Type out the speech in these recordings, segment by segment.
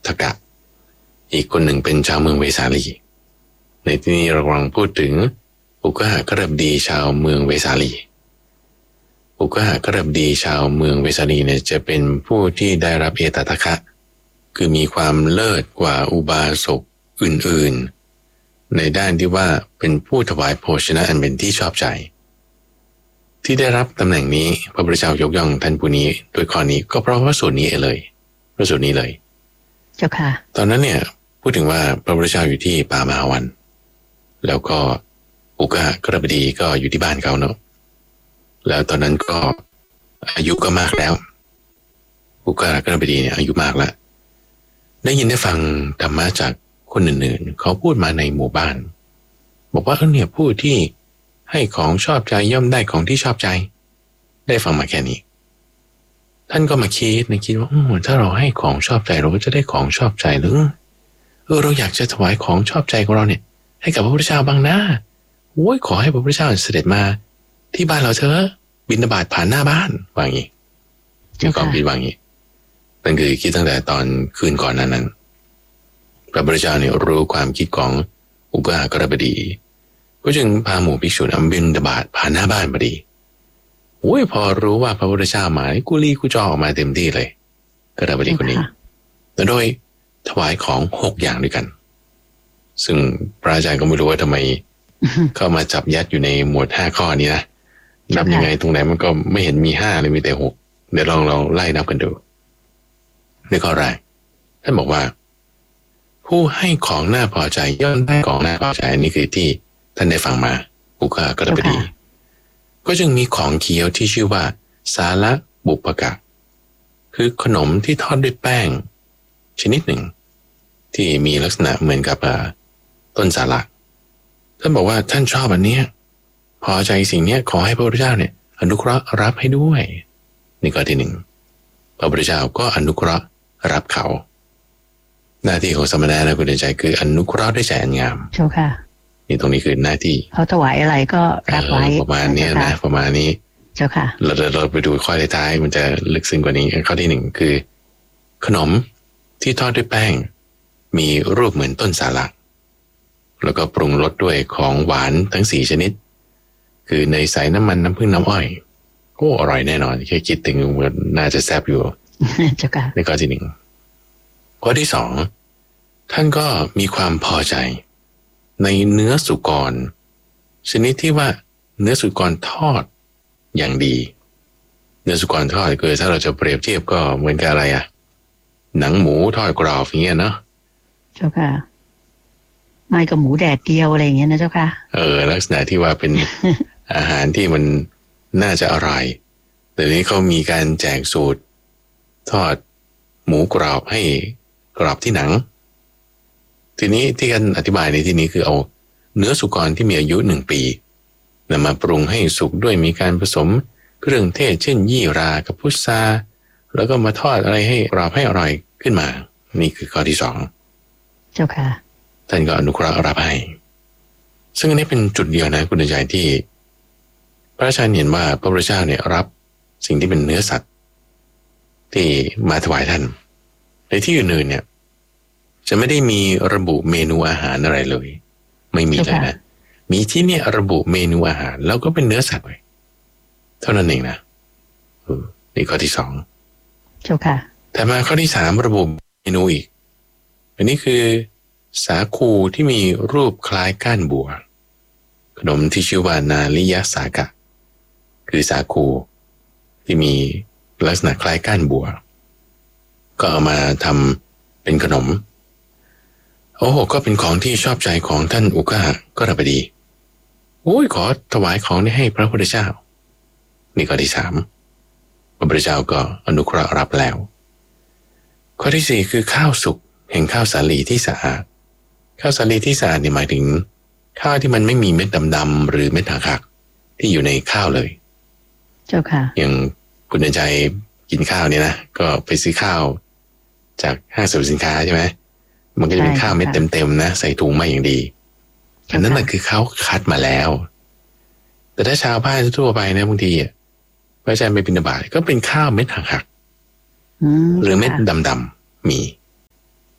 ทกะอีกคนหนึ่งเป็นชาวเมืองเวสาลีในที่นี้เรากำลังพูดถึงอุกหกฤบดีชาวเมืองเวสาลีอุกหกฤบดีชาวเมืองเวสาลีเนี่ยจะเป็นผู้ที่ได้รับเอตทัคคะคือมีความเลิศกว่าอุบาสกอื่นๆในด้านที่ว่าเป็นผู้ถวายโภชนะอันเป็นที่ชอบใจที่ได้รับตำแหน่งนี้พระพุทธเจ้ายกย่องท่านผู้นี้โดยข้อนี้ก็เพราะว่าสูตรนี้เลยพระสูตรนี้เลยเจ้าค่ะตอนนั้นเนี่ยพูดถึงว่าพระพุทธเจ้าอยู่ที่ป่ามหาวันแล้วก็อุกหกฤบดีก็อยู่ที่บ้านเขาเนาะแล้วตอนนั้นก็อายุก็มากแล้วอุกหกฤบดีเนี่ยอายุมากแล้วได้ยินได้ฟังธรรมะจากคนอื่นๆเขาพูดมาในหมู่บ้านบอกว่าเนี่ยผู้ที่ให้ของชอบใจย่อมได้ของที่ชอบใจได้ฟังมาแค่นี้ท่านก็มาคิดว่าถ้าเราให้ของชอบใจเราก็จะได้ของชอบใจหรือเราอยากจะถวายของชอบใจของเราเนี่ยให้กับพระพุทธเจ้าบ้างนะโอ้ยขอให้พระพุทธเจ้าเสด็จมาที่บ้านเราเถอะบิณฑบาตผ่านหน้าบ้านว่างี้มีความคิดว่างี้นั่นคือคิดตั้งแต่ตอนคืนก่อนนั้นพระพุทธเจ้าเนี่ยรู้ความคิดของอุกหกฤบดีก็จึงพาหมู่ภิกษุบิณฑบาตผ่านหน้าบ้านพอดีโอ้ยพอรู้ว่าพระพุทธเจ้ามากุลีกุจอออกมาเต็มที่เลยกฤบดีคนนี้แต่โดยถวายของ6อย่างด้วยกันซึ่งพระอาจารย์ก็ไม่รู้ว่าทำไมเข้ามาจับยัดอยู่ในหมวด5ข้อนี้นะนับยังไงตรงไหนมันก็ไม่เห็นมี5เลยมีแต่6เดี๋ยวลองไล่นับกันดูในข้อแรกท่านบอกว่าผู้ให้ของน่าพอใจย่อมได้ของน่าพอใจอันนี้คือที่ท่านได้ฟังมาอุกหกฤบดีก็จึงมีของเคี้ยวที่ชื่อว่าสาละบุปกะคือขนมที่ทอดด้วยแป้งชนิดหนึ่งที่มีลักษณะเหมือนกับต้นสาละท่านบอกว่าท่านชอบอันนี้พอใจสิ่งนี้ขอให้พระพุทธเจ้าเนี่ยอนุเคราะห์รับให้ด้วยนี่ข้อที่หนึ่งพระพุทธเจ้าก็อนุเคราะห์รับเขาหน้าที่ของสมณะนะคุณใจคืออนุเคราะห์ด้วยใจอันงามเจ้าค่ะนี่ตรงนี้คือหน้าที่เขาถวายอะไรก็รับไว้ประมาณนี้นะประมาณนี้เจ้าค่ะเราไปดูข้อท้ายมันจะลึกซึ้งกว่านี้ข้อที่หนึ่งคือขนมที่ทอดด้วยแป้งมีรูปเหมือนต้นสาละแล้วก็ปรุงรสด้วยของหวานทั้ง4ชนิดคือเนยใสน้ำมันน้ำผึ้งน้ำอ้อยโอ้อร่อยแน่นอนแค่คิดถึงมันน่าจะแซ่บอยู่เจ้าค่ะในข้อที่หนึ่งข้อที่สองท่านก็มีความพอใจในเนื้อสุกรชนิดที่ว่าเนื้อสุกรทอดอย่างดีเนื้อสุกรทอดคือถ้าเราจะเปรียบเทียบก็เหมือนกับอะไรหนังหมูทอดกรอบอย่างเงี้ยเนาะเจ้าค่ะไม่กับหมูแดดเดียวอะไรอย่างเงี้ยนะเจ้าค่ะลักษณะที่ว่าเป็น อาหารที่มันน่าจะอร่อยแต่นี้เขามีการแจกสูตรทอดหมูกรอบให้กรอบที่หนังทีนี้ที่การอธิบายในที่นี้คือเอาเนื้อสุกรที่มีอายุ1 ปีนำมาปรุงให้สุกด้วยมีการผสมเครื่องเทศเช่นยี่รากับพุทราแล้วก็มาทอดอะไรให้กรอบให้อร่อยขึ้นมานี่คือข้อที่สองเจ้าค่ะท่านก็อนุเคราะห์รับให้ซึ่งอันนี้เป็นจุดเดียวนะคุณใจที่พระอาจารย์เห็นว่าพระพุทธเจ้าเนี่ยรับสิ่งที่เป็นเนื้อสัตว์ที่มาถวายท่านในที่อื่นๆเนี่ยจะไม่ได้มีระบุเมนูอาหารอะไรเลยไม่มีเลยนะมีที่เนี่ยระบุเมนูอาหารแล้วก็เป็นเนื้อสัตว์ไว้เท่านั้นเองนะนี่ข้อที่สองเจ้าค่ะแต่มาข้อที่สามระบุเมนูอีกอันนี้คือสาคูที่มีรูปคล้ายก้านบัวขนมที่ชื่อว่านาลิยสากะคือสาคูที่มีลักษณะคล้ายก้านบัวก็เอามาทำเป็นขนมโอ้ก็เป็นของที่ชอบใจของท่านอุกหกฤบดีโอ้ยขอถวายของนี้ให้พระพุทธเจ้านี่ข้อที่สามพระพุทธเจ้าก็อนุเคราะห์รับแล้วข้อที่สี่คือข้าวสุกแห่งข้าวสาลีที่สะอาดข้าวสาลีที่สะอาดนี่หมายถึงข้าวที่มันไม่มีเม็ดดำๆหรือเม็ดหักๆที่อยู่ในข้าวเลยเจ้าค่ะอย่างคุณใจกินข้าวเนี่ยนะก็ไปซื้อข้าวจากห้างสรรพสินค้าใช่ไหมมันก็จะเป็นข้าวเม็ดเต็มๆนะใส่ถุงมาอย่างดีอันนั้นน่ะคือเขาคัดมาแล้วแต่ถ้าชาวบ้านทั่วไปนะบางทีพระอาจารย์ไปบิณฑบาตก็เป็นข้าวเม็ดหักๆหรือเม็ดดำๆมี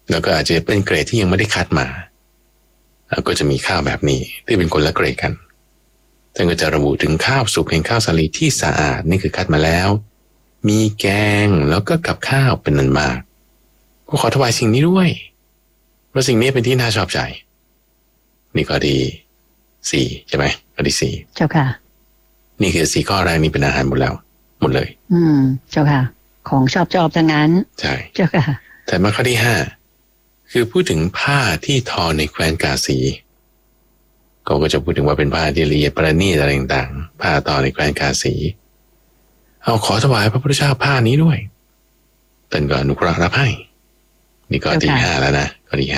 แล้วก็อาจจะเป็นเกรดที่ยังไม่ได้คัดมาก็จะมีข้าวแบบนี้ที่เป็นคนละเกรดกันท่านก็จะระบุถึงข้าวสุกแห่งข้าวสาลีที่สะอาดนี่คือคัดมาแล้วมีแกงแล้วก็กับข้าวเป็นนันมากก็ขอถวายสิ่งนี้ด้วยเพราะสิ่งนี้เป็นที่น่าชอบใจนี่ข้อที่4ใช่ไหมข้อที่4 เจ้าค่ะนี่คือ4ข้อแรกนี้เป็นอาหารหมดแล้วหมดเลยเจ้าค่ะของชอบทั้งนั้นใช่เจ้าค่ะแต่มาข้อที่5คือพูดถึงผ้าที่ทอในแคว้นกาสีก็จะพูดถึงว่าเป็นผ้าที่ละเอียดประณีตอะไรต่างๆผ้าทอในแคว้นกาสีเอาขอถวายพระพุทธเจ้าผ้านี้ด้วยท่านก็อนุเคราะห์รับให้นี่ข้อที่5แล้วนะข้อที่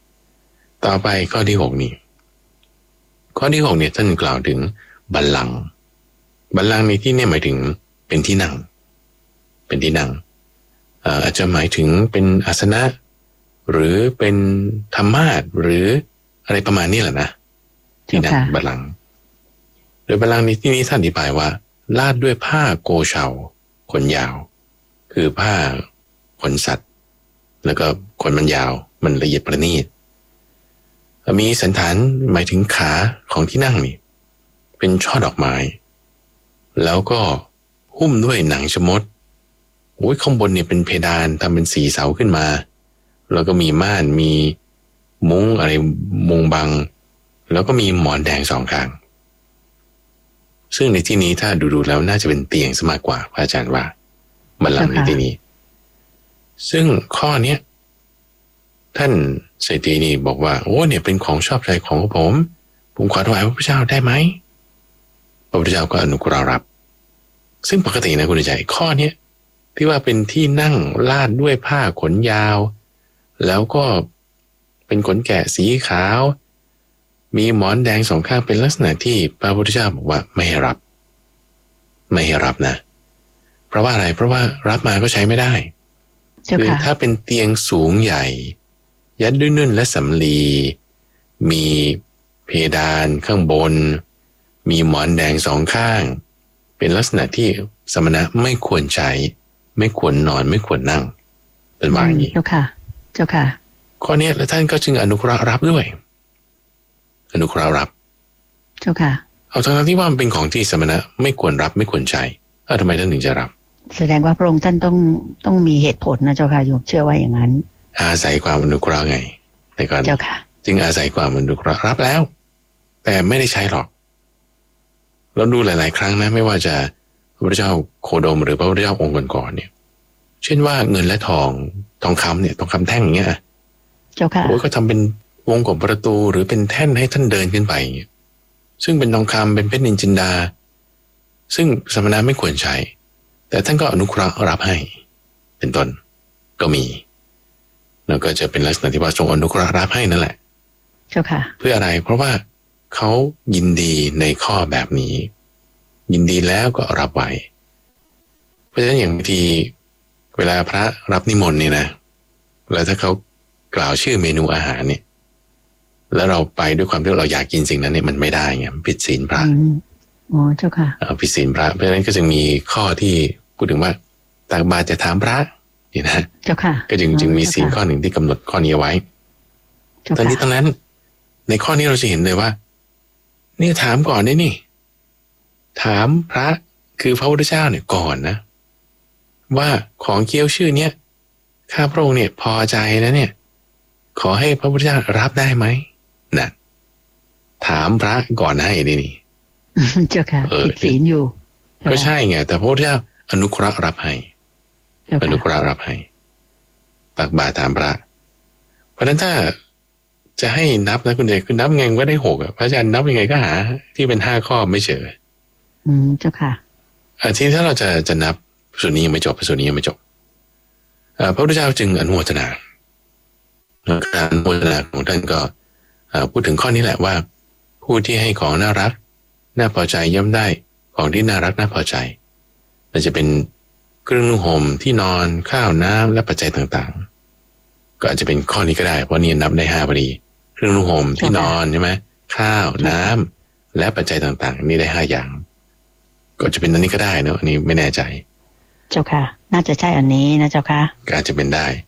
5ต่อไปข้อที่6นี่ข้อที่6เนี่ยท่านกล่าวถึงบัลลังก์ในที่นี้หมายถึงเป็นที่นั่งเป็นที่นั่งอาจจะหมายถึงเป็นอาสนะหรือเป็นธรรมาสน์หรืออะไรประมาณนี้แหละนะที่นั่งบัลลังก์โดยบัลลังก์ในที่นี้ท่านอธิบายว่าลาดด้วยผ้าโกเชาขนยาวคือผ้าขนสัตว์แล้วก็ขนมันยาวมันละเอียดประณีตมีสันฐานหมายถึงขาของที่นั่งนี่เป็นช่อดอกไม้แล้วก็หุ้มด้วยหนังชมดข้างบนเนี่ยเป็นเพดานทำเป็น4เสาขึ้นมาแล้วก็มีม่านมีมุ้งอะไรมุงบังแล้วก็มีหมอนแดง2ข้างซึ่งในที่นี้ถ้าดูแล้วน่าจะเป็นเตียงซะมากกว่าพระอาจารย์ว่าบัลลังก์ในที่นี้ซึ่งข้อเนี้ยท่านเศรษฐีนี่บอกว่าเนี่ยเป็นของชอบใจของผมขอถวายพระพุทธเจ้าได้ไหมพระพุทธเจ้าก็อนุเคราะห์รับซึ่งปกตินะคุณใจข้อเนี้ยที่ว่าเป็นที่นั่งลาดด้วยผ้าขนยาวแล้วก็เป็นขนแกะสีขาวมีหมอนแดง2ข้างเป็นลักษณะที่พระพุทธเจ้าบอกว่าไม่ให้รับนะเพราะว่าอะไรเพราะว่ารับมาก็ใช้ไม่ได้คือถ้าเป็นเตียงสูงใหญ่ยัดด้วยนุ่นและสำลีมีเพดานข้างบนมีหมอนแดง2ข้างเป็นลักษณะที่สมณะไม่ควรใช้ไม่ควรนอนไม่ควรนั่งเป็นว่าอย่างนี้เจ้าค่ะข้อนี้แล้วท่านก็จึงอนุเคราะห์รับด้วยอนุเคราะห์รับเจ้าค่ะเอาทั้งที่ว่ามันเป็นของที่สมณะไม่ควรรับไม่ควรใช้ทำไมท่านถึงจะรับแสดงว่าพระองค์ท่านต้องมีเหตุผลนะเจ้าค่ะโยมเชื่อว่าอย่างนั้นอาศัยความอนุเคราะห์ไงแต่ก่อนเจ้าค่ะจึงอาศัยความอนุเคราะห์รับแล้วแต่ไม่ได้ใช้หรอกเราดูหลายๆครั้งนะไม่ว่าจะพระพุทธเจ้าโคดมหรือพระพุทธเจ้าองค์ก่อนๆเนี่ยเช่นว่าเงินและทองคำเนี่ยทองคำแท่งอย่างเงี้ยเจ้าค่ะก็ทำเป็นวงกบประตูหรือเป็นแท่นให้ท่านเดินขึ้นไปซึ่งเป็นทองคำเป็นเพชรนินจินดาซึ่งสมณะไม่ควรใช้แต่ท่านก็อนุเคราะห์รับให้เป็นต้นก็มีแล้วก็จะเป็นลักษณะที่ว่าทรงอนุเคราะห์รับให้นั่นแหละเจ้าค่ะเพื่ออะไรเพราะว่าเขายินดีในข้อแบบนี้ยินดีแล้วก็รับไว้เพราะฉะนั้นอย่างบางทีเวลาพระรับนิมนต์นี่นะแล้วถ้าเขากล่าวชื่อเมนูอาหารเนี่ยแล้วเราไปด้วยความที่เราอยากกินสิ่งนั้นเนี่ยมันไม่ได้ไงผิดศีลพระเจ้าค่ะผิดศีลพระเพราะฉะนั้นก็จึงมีข้อที่พูดถึงว่าตักบาตรจะถามพระนี่นะเจ้าค่ะก็จึงมีศีลข้อหนึ่งที่กำหนดข้อนี้ไว้ตอนนี้ทั้งนั้นในข้อนี้เราจะเห็นเลยว่านี่ถามก่อนได้นี่ถามพระคือพระพุทธเจ้าเนี่ยก่อนนะว่าของเคี้ยวชื่อเนี้ยข้าพระองค์เนี่ยพอใจนะเนี่ยขอให้พระพุทธเจ้ารับได้ไหมนะถามพระก่อนให้นี่เจ้าค่ะผิดศีลอยู่ก็ใช่ไงแต่พระพุทธเจ้าอนุเคราะห์รับให้อนุเคราะห์รับให้ตักบาตรถามพระเพราะฉะนั้นถ้าจะให้นับนะคุณเด็กคือนับไงก็ได้6พระอาจารย์นับยังไงก็หาที่เป็น5ข้อไม่เจอเจ้าค่ะทีนี้ถ้าเราจะนับส่วนนี้ยังไม่จบส่วนนี้ยังไม่จบพระพุทธเจ้าจึงอนุโมทนาการอนุโมทนาของท่านก็พูดถึงข้อนี้แหละว่าผู้ที่ให้ของน่ารักน่าพอใจย่อมได้ของที่น่ารักน่าพอใจอาจจะเป็นเครื่องนุ่งห่มที่นอนข้าวน้ำและปัจจัยต่างๆก็อาจจะเป็นข้อนี้ก็ได้เพราะนี่นับได้5พอดีเครื่องนุ่งห่มที่นอนใช่ไหมข้าวน้ำและปัจจัยต่างๆนี่ได้5อย่างก็จะเป็นอันนี้ก็ได้เนอะอันนี้ไม่แน่ใจเจ้าค่ะน่าจะใช่อันนี้นะเจ้าค่ะก็อาจจะเป็นได้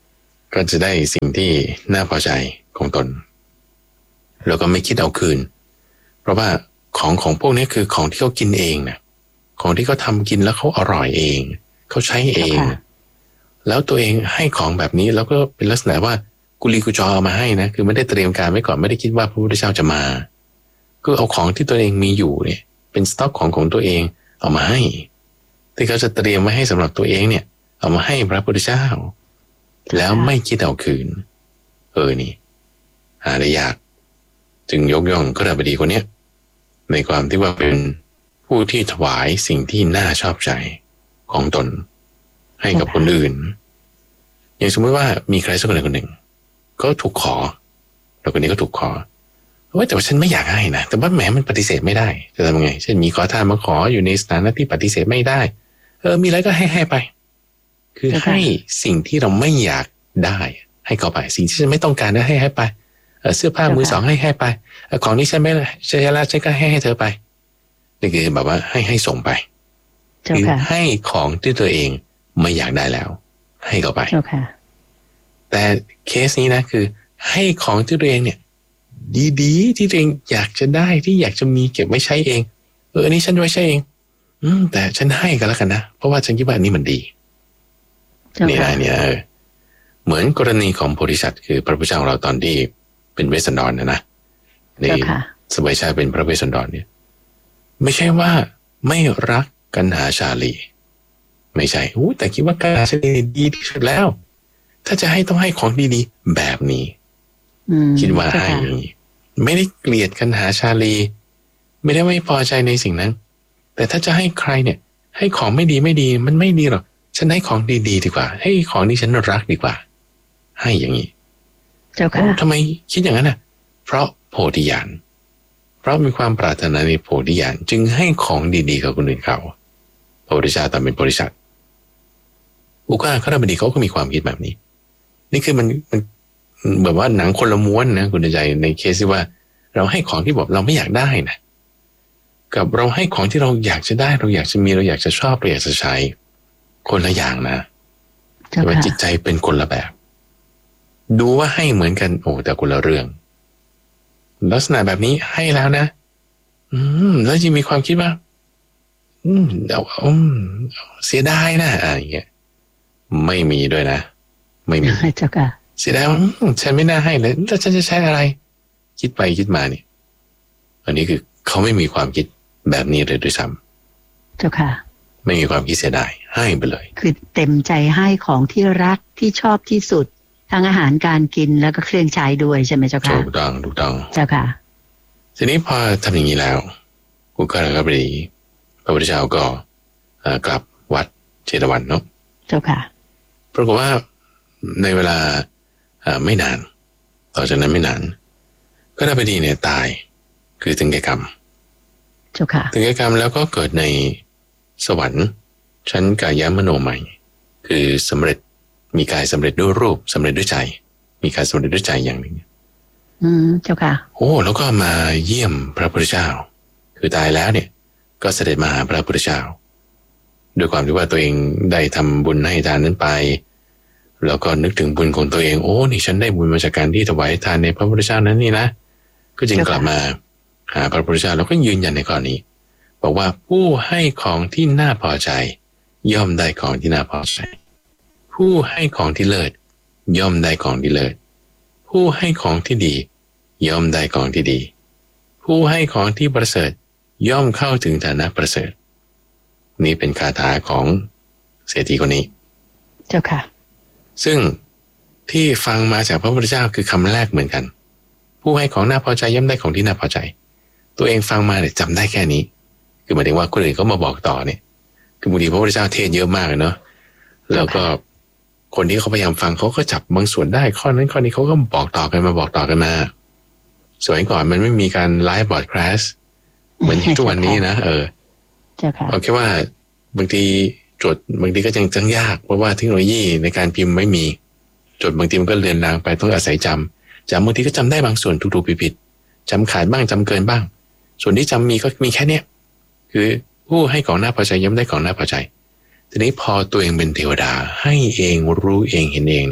ก็จะได้สิ่งที่น่าพอใจของตนแล้วก็ไม่คิดเอาคืนเพราะว่าของพวกนี้คือของที่เขากินเองนะของที่เขาทำกินแล้วเขาอร่อยเองเขาใช้เองแล้วตัวเองให้ของแบบนี้แล้วก็เป็นลักษณะว่ากุลีกุจอเอามาให้นะคือไม่ได้เตรียมการไว้ก่อนไม่ได้คิดว่าพระพุทธเจ้าจะมาก็เอาของที่ตัวเองมีอยู่เนี่ยเป็นสต็อกของตัวเองเอามาให้ที่เขาจะเตรียมไว้ให้สำหรับตัวเองเนี่ยเอามาให้พระพุทธเจ้าแล้วไม่คิดเอาคืนนี่หาได้ยากจึงยกย่องกฤบดีคนนี้ในความที่ว่าเป็นผู้ที่ถวายสิ่งที่น่าชอบใจของตนให้กับคนอื่นอย่างสมมติว่ามีใครสักคนหนึ่งก็ถูกขอแล้วคนนี้ก็ถูกขอว่าแต่ว่าฉันไม่อยากให้นะแต่ว่าแหมมันปฏิเสธไม่ได้จะทำยังไงเช่นมีขอทานมาขออยู่ในสถานะที่ปฏิเสธไม่ได้มีอะไรก็ให้ไปคือให้สิ่งที่เราไม่อยากได้ให้เขาไปสิ่งที่ฉันไม่ต้องการก็ให้ไปเสื้อผ้ามือสองให้ไปของนี้ฉันไม่ใช่แล้วฉันก็ให้เธอไปนี่คือแบบว่าให้ส่งไปคือให้ของที่ตัวเองไม่อยากได้แล้วให้เขาไปแต่เคสนี้นะคือให้ของที่ตัวเองเนี่ยดีๆที่ตัวเองอยากจะได้ที่อยากจะมีเก็บไว้ใช้เองอันนี้ฉันไว้ใช้เองแต่ฉันให้กันแล้วกันนะเพราะว่าฉันคิดว่าอันนี้มันดีนี่นะเนี่ยเหมือนกรณีของโพธิสัตว์คือพระพุทธเจ้าของเราตอนที่เป็นเวสสันดรนะในสมัยชาเป็นพระเวสสันดรเนี่ยไม่ใช่ว่าไม่รักกันหาชาลีไม่ใช่แต่คิดว่ากันหาชาลีดีที่สุดแล้วถ้าจะให้ต้องให้ของดีๆแบบนี้คิดว่าให้อย่างนี้ไม่ได้เกลียดกันหาชาลีไม่ได้ไม่พอใจในสิ่งนั้นแต่ถ้าจะให้ใครเนี่ยให้ของไม่ดีมันไม่ดีหรอกฉันให้ของดีๆดีกว่าให้ของที่ฉันรักดีกว่าให้อย่างนี้เจ้าค่ะทำไมคิดอย่างนั้นน่ะเพราะโพธิญาณเพราะมีความปรารถนาในโพธิญาณจึงให้ของดีๆกับคนอื่นเขาพระพุทธเจ้าตามเป็นบริษัทอุกาคฤบดีเขาก็มีความคิดแบบนี้นี่คือมันแบบว่าหนังคนละม้วนนะคุณใจในเคสที่ว่าเราให้ของที่บอกเราไม่อยากได้นะกับเราให้ของที่เราอยากจะได้เราอยากจะมีเราอยากจะชอบเราอยากจะใช้คนละอย่างนะแต่ว่าจิตใจเป็นคนละแบบดูว่าให้เหมือนกันแต่คนละเรื่องลักษณะแบบนี้ให้แล้วนะแล้วจะมีความคิดว่าเสียดายนะอย่างเงี้ยไม่มีด้วยนะไม่มีเจ้าค่ะเสียดายว่าฉันไม่น่าให้เลยแล้วฉันจะใช้อะไรคิดไปคิดมาเนี่ยอันนี้คือเขาไม่มีความคิดแบบนี้เลยด้วยซ้ำเจ้าค่ะไม่มีความคิดเสียดายให้ไปเลยคือเต็มใจให้ของที่รักที่ชอบที่สุดทั้งอาหารการกินแล้วก็เครื่องใช้ด้วยใช่ไหมเจ้าค่ะถูกต้องเจ้าค่ะทีนี้พอทำอย่างนี้แล้วอุกาคฤบดีพระพุทธเจ้าก็กลับวัดเชตวันเนาะเจ้าค่ะปรากฏว่าในเวลาไม่นานต่อจากนั้นไม่นานก็คฤบดีเนี่ยตายคือถึงแก่กรรมเจ้าค่ะถึงแก่กรรมแล้วก็เกิดในสวรรค์ชั้นกายมโนใหม่คือสำเร็จมีกายสำเร็จด้วยรูปสำเร็จด้วยใจมีกายสำเร็จด้วยใจอย่างหนึ่งเจ้าค่ะแล้วก็มาเยี่ยมพระพุทธเจ้าคือตายแล้วเนี่ยก็เสด็จมาหาพระพุทธเจ้าด้วยความที่ว่าตัวเองได้ทำบุญให้ทานนั้นไปแล้วก็นึกถึงบุญของตัวเองนี่ฉันได้บุญมาจากการที่ถวายทานในพระพุทธเจ้านั้นนี่นะก็จึงกลับมาหาพระพุทธเจ้าแล้วก็ยืนยันในข้อนี้บอกว่าผู้ให้ของที่น่าพอใจย่อมได้ของที่น่าพอใจผู้ให้ของที่เลิศย่อมได้ของที่เลิศผู้ให้ของที่ดีย่อมได้ของที่ดีผู้ให้ของที่ประเสริฐย่อมเข้าถึงฐานะประเสริฐนี่เป็นคาถาของเศรษฐีคนนี้เจ้าค่ะซึ่งที่ฟังมาจากพระพุทธเจ้าคือคำแรกเหมือนกันผู้ให้ของน่าพอใจย่อมได้ของที่น่าพอใจตัวเองฟังมาเนี่ยจำได้แค่นี้คือหมายถึงว่าคนอื่นเขามาบอกต่อเนี่ยคือบางทีพระพุทธเจ้าเทศเยอะมากเลยเนาะแล้วก็คนที่เขาพยายามฟังเขาก็จับบางส่วนได้ข้อนั้นข้อนี้เขาก็บอกต่อกันมาสมัยก่อนมันไม่มีการไลฟ์บอดแคสต์เหมือนทุกวันนี้นะเอาแค่ว่าบางทีจดบางทีก็จังยากเพราะว่าเทคโนโลยีในการพิมพ์ไม่มีจดบางทีมันก็เลือนลางไปต้องอาศัยจำบางทีก็จำได้บางส่วนถูกๆผิดๆจำขาดบ้างจำเกินบ้างส่วนที่จำมีก็มีแค่เนี้ยคือผู้ให้ของน่าพอใจย่อมได้ของน่าพอใจทีนี้พอตัวเองเป็นเทวดาให้เองรู้เองเห็นเองเนี่ย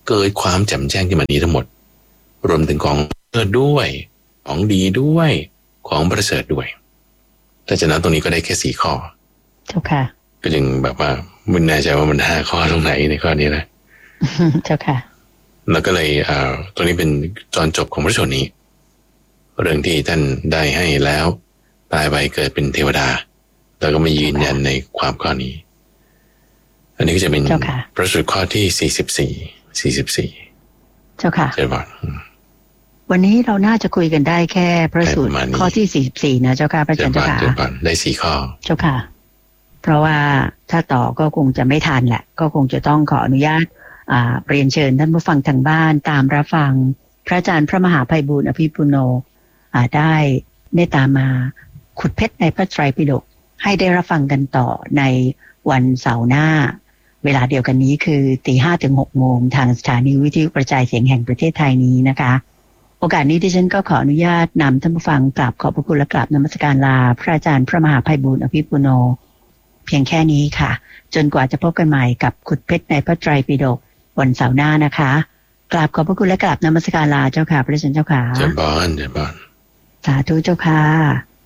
เกิดความแจ่มแจ้งขึ้นมานี้ทั้งหมดรวมถึงของเลิศด้วยของดีด้วยของประเสริฐด้วยแต่จากนั้นตรงนี้ก็ได้แค่4 ข้อเจ้าค่ะก็จึงแบบว่าไม่แน่ใจว่ามัน5 ข้อตรงไหนในข้อนี้นะเจ้าค่ะแล้วก็เลยตรงนี้เป็นตอนจบของพระชนนี้เรื่องที่ท่านได้ให้แล้วตายไปเกิดเป็นเทวดาแล้วก็มายืนยันในความข้อนี้อันนี้ก็จะเป็นพระสูตรข้อที่44เจ้าค่ะเจ้าค่ะวันนี้เราน่าจะคุยกันได้แค่พระสูตรข้อที่44นะเจ้าค่ะพระอาจารย์เจ้าค่ะได้4 ข้อเจ้าค่ะเพราะว่าถ้าต่อก็คงจะไม่ทันแหละก็คงจะต้องขออนุญาตเรียนเชิญท่านผู้ฟังทางบ้านตามรับฟังพระอาจารย์พระมหาไพบูลย์อภิปุโนได้เมตตามาขุดเพชรในพระไตรปิฎกให้ได้รับฟังกันต่อในวันเสาร์หน้าเวลาเดียวกันนี้คือ 5:00 ถึง 6:00 นทางสถานีวิทยุกระจายเสียงแห่งประเทศไทยนี้นะคะโอกาสนี้ดิฉันก็ขออนุญาตนำท่านผู้ฟังกราบขอบพระคุณและกราบนมัสการลาพระอาจารย์พระมหาไพบูลย์อภิปุโนเพียงแค่นี้ค่ะจนกว่าจะพบกันใหม่กับขุดเพชรในพระไตรปิฎกวันเสาร์หน้านะคะกราบขอบพระคุณและกราบนมัสการลาเจ้าค่ะพระอาจารย์เจ้าค่ะเจริญพรสาธุเจ้าค่ะ